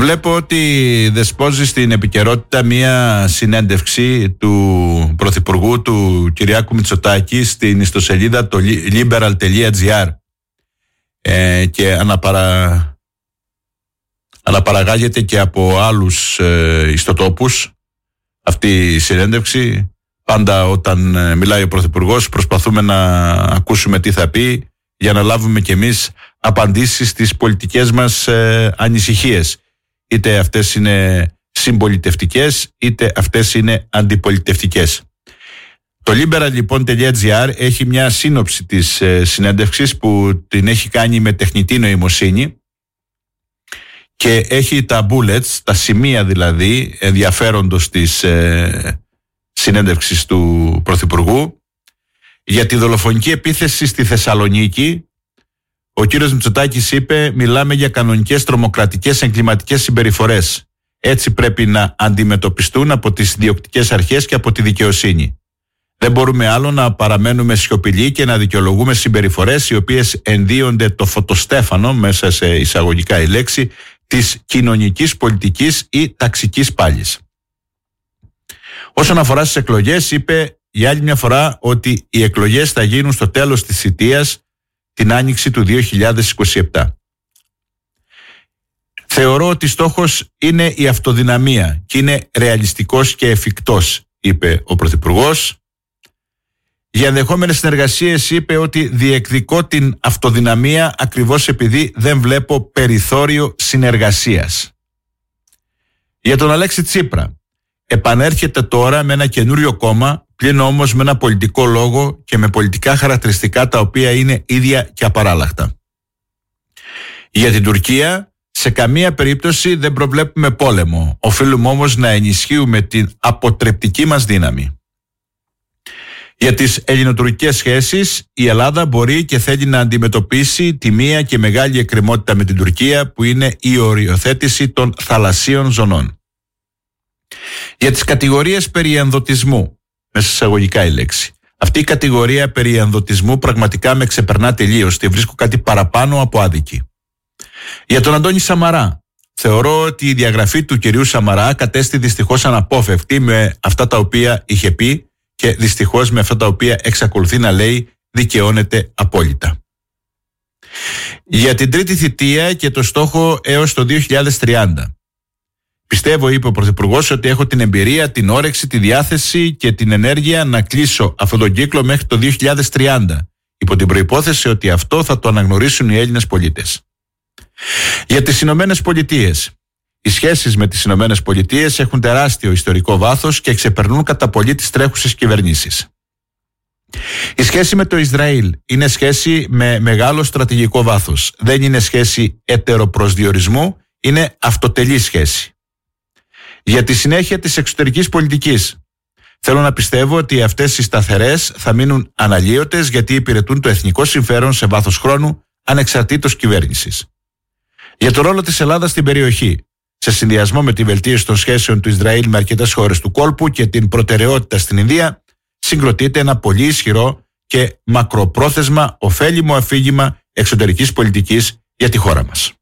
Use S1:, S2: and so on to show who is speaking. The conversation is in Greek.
S1: Βλέπω ότι δεσπόζει στην επικαιρότητα μία συνέντευξη του Πρωθυπουργού του Κυριάκου Μητσοτάκη στην ιστοσελίδα το liberal.gr και αναπαραγάγεται και από άλλους ιστοτόπους αυτή η συνέντευξη. Πάντα όταν μιλάει ο Πρωθυπουργός προσπαθούμε να ακούσουμε τι θα πει για να λάβουμε κι εμείς απαντήσεις στις πολιτικές μας ανησυχίες. Είτε αυτές είναι συμπολιτευτικές είτε αυτές είναι αντιπολιτευτικές. Το liberal.gr έχει μια σύνοψη της συνέντευξης που την έχει κάνει με τεχνητή νοημοσύνη και έχει τα bullets, τα σημεία δηλαδή ενδιαφέροντος της συνέντευξης του Πρωθυπουργού. Για τη δολοφονική επίθεση στη Θεσσαλονίκη, ο κύριος Μητσοτάκης είπε: μιλάμε για κανονικές τρομοκρατικές εγκληματικές συμπεριφορές. Έτσι πρέπει να αντιμετωπιστούν από τις διοκτικές αρχές και από τη δικαιοσύνη. Δεν μπορούμε άλλο να παραμένουμε σιωπηλοί και να δικαιολογούμε συμπεριφορές οι οποίες ενδύονται το φωτοστέφανο, μέσα σε εισαγωγικά η λέξη, της κοινωνικής πολιτικής ή ταξικής πάλης. Όσον αφορά στις εκλογές, είπε για άλλη μια φορά ότι οι εκλογές θα γίνουν στο τέλος της θητείας, την άνοιξη του 2027. Θεωρώ ότι στόχος είναι η αυτοδυναμία και είναι ρεαλιστικός και εφικτός, είπε ο Πρωθυπουργός. Για ενδεχόμενες συνεργασίες είπε ότι διεκδικώ την αυτοδυναμία ακριβώς επειδή δεν βλέπω περιθώριο συνεργασίας. Για τον Αλέξη Τσίπρα, επανέρχεται τώρα με ένα καινούριο κόμμα, πλην όμως με ένα πολιτικό λόγο και με πολιτικά χαρακτηριστικά τα οποία είναι ίδια και απαράλλαχτα. Για την Τουρκία, σε καμία περίπτωση δεν προβλέπουμε πόλεμο. Οφείλουμε όμως να ενισχύουμε την αποτρεπτική μας δύναμη. Για τις ελληνοτουρκικές σχέσεις, η Ελλάδα μπορεί και θέλει να αντιμετωπίσει τη μία και μεγάλη εκκρεμότητα με την Τουρκία, που είναι η οριοθέτηση των θαλασσίων ζωνών. Για τις κατηγορίες περί ενδοτισμού, μέσα εισαγωγικά η λέξη. Αυτή η κατηγορία περί ενδοτισμού πραγματικά με ξεπερνά τελείως. Τη βρίσκω κάτι παραπάνω από άδικη. Για τον Αντώνη Σαμαρά, θεωρώ ότι η διαγραφή του κυρίου Σαμαρά κατέστη δυστυχώς αναπόφευκτη με αυτά τα οποία είχε πει και δυστυχώς με αυτά τα οποία εξακολουθεί να λέει δικαιώνεται απόλυτα. Για την τρίτη θητεία και το στόχο έως το 2030. Πιστεύω, είπε ο Πρωθυπουργός, ότι έχω την εμπειρία, την όρεξη, τη διάθεση και την ενέργεια να κλείσω αυτόν τον κύκλο μέχρι το 2030, υπό την προϋπόθεση ότι αυτό θα το αναγνωρίσουν οι Έλληνες πολίτες. Για τις Ηνωμένες Πολιτείες. Οι σχέσεις με τις Ηνωμένες Πολιτείες έχουν τεράστιο ιστορικό βάθος και ξεπερνούν κατά πολύ τις τρέχουσες κυβερνήσεις. Η σχέση με το Ισραήλ είναι σχέση με μεγάλο στρατηγικό βάθος. Δεν είναι σχέση ετεροπροσδιορισμού, είναι αυτοτελή σχέση. Για τη συνέχεια της εξωτερικής πολιτικής. Θέλω να πιστεύω ότι αυτές οι σταθερές θα μείνουν αναλύωτες γιατί υπηρετούν το εθνικό συμφέρον σε βάθος χρόνου, ανεξαρτήτως κυβέρνησης. Για το ρόλο της Ελλάδας στην περιοχή, σε συνδυασμό με τη βελτίωση των σχέσεων του Ισραήλ με αρκετές χώρες του κόλπου και την προτεραιότητα στην Ινδία, συγκροτείται ένα πολύ ισχυρό και μακροπρόθεσμα ωφέλιμο αφήγημα εξωτερικής πολιτικής για τη χώρα μας.